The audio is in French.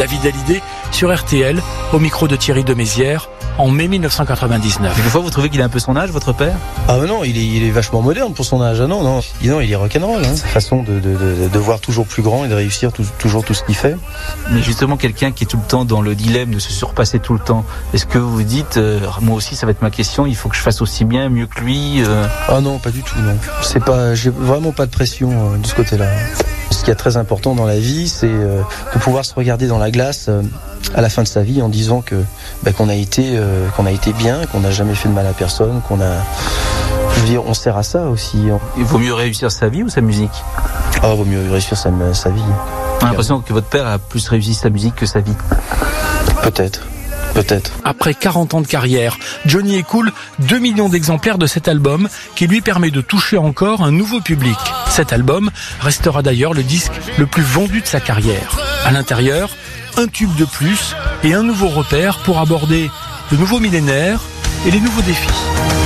David Hallyday sur RTL, au micro de Thierry de Mézières, en mai 1999. Des fois, vous trouvez qu'il a un peu son âge, votre père ? Ah non, il est vachement moderne pour son âge. Ah non, il est rock'n'roll. Sa façon de voir toujours plus grand et de réussir toujours tout ce qu'il fait. Mais justement, quelqu'un qui est tout le temps dans le dilemme de se surpasser tout le temps, est-ce que vous vous dites, moi aussi, ça va être ma question, il faut que je fasse aussi bien, mieux que lui Ah non, pas du tout, non. J'ai vraiment pas de pression de ce côté-là. Ce qui est très important dans la vie, c'est de pouvoir se regarder dans la glace à la fin de sa vie en disant qu'on a été bien, qu'on n'a jamais fait de mal à personne, on sert à ça aussi. Il vaut mieux réussir sa vie ou sa musique ? Ah, vaut mieux réussir sa vie. On a l'impression que votre père a plus réussi sa musique que sa vie. Peut-être. Après 40 ans de carrière, Johnny écoule 2 millions d'exemplaires de cet album qui lui permet de toucher encore un nouveau public. Cet album restera d'ailleurs le disque le plus vendu de sa carrière. À l'intérieur, un tube de plus et un nouveau repère pour aborder le nouveau millénaire et les nouveaux défis.